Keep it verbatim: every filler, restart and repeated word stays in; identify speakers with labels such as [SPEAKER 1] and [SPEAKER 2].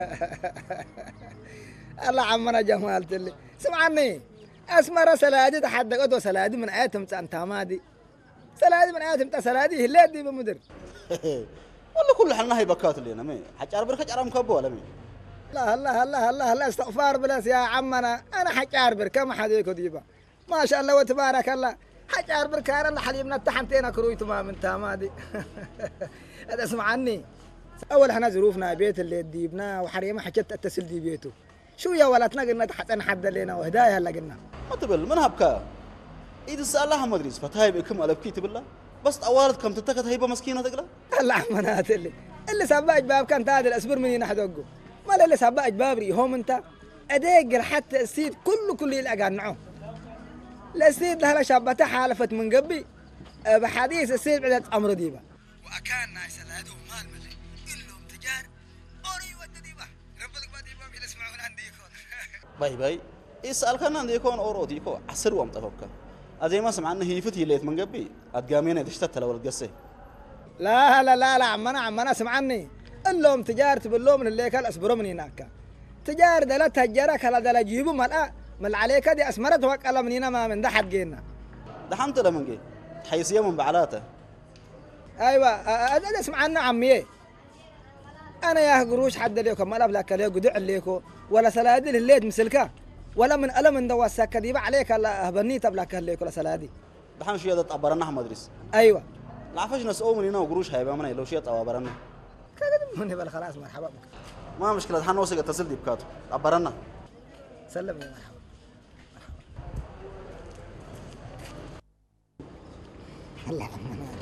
[SPEAKER 1] الله عمنا جمالت اللي سمعني اسمر سلادي تحدى قدوة سلادي من آتم أنت مادي سلادي من آتم سلادي هلا دي بمدر.
[SPEAKER 2] والله كل حالنا هي بكات اللي أنا مين حجار بركة عرام كبوا ولا مين.
[SPEAKER 1] لا الله الله الله الله استغفار بلاس يا عمنا أنا حجار بركة ما حد يكو ديبا ما شاء الله وتبارك الله حجار بركة أنا حليبنا تحنتين أكروي تمام أنت مادي. هذا اسمعني أول حنا ظروفنا بيت اللي ديبنا وحريمة حكت اتصل دي بيته شو يا ولدنا قلنا تحت نحد لنا وهدايا هلا قلنا
[SPEAKER 2] ما تبل من هبكا إذا سألها ما أدري فتاي بكم على بكيت بالله بس أوارد كم تتكت هيبة مسكينة تقلا
[SPEAKER 1] الله عمنات اللي اللي سبا أجباب كان تادي الأسبر مني نحدقه ما اللي سبا أجباب ريهم أنت أديقر حتى السيد كله كله يلقى معه السيد لها شابته حالفت من قبي بحديث السيد بعد أمر ديبا وأكان ناس هذو مال ملي كلهم تجار أوري ود ديبا ربك ما ديبا بيل اسمعون عندي يكون
[SPEAKER 2] باي باي يسأل كان عندي يكون أورو ديكو عسر وام تفكر أزي ما سمعنا هي فتي ليت من قبي أتقامين تشتت لو القصة
[SPEAKER 1] لا لا لا لا عمنا عمنا سمعني اللهم تجارت باللوم اللي كان أسبروا من هناك تجار دلت تجارك هلا دل جيبوا ملأ مل عليك دي أسمرت وقال من هنا ما من ده حد جينا
[SPEAKER 2] ده حمت لمن جي حيث من بعلاته
[SPEAKER 1] أيوة أنا اسمع عنا عمي أنا يا قروش حد ليكم ما لك ليكو دع ليكو ولا سلادي الليل مسلكه ولا من ألم من دواسك كذيب عليك الله هبني تبلك ليكو ولا سلادي
[SPEAKER 2] ده حن شيء ده أبرنا أحمد ريس
[SPEAKER 1] أيوة
[SPEAKER 2] لا فش نسأو من هنا وقروش هاي بأمانة لو شيء أبرنا
[SPEAKER 1] كذا من بال خلاص مرحبا بك
[SPEAKER 2] ما مشكلة حن وصل اتصل دي بكاتو أبرنا
[SPEAKER 1] سلم يا مرحبا الله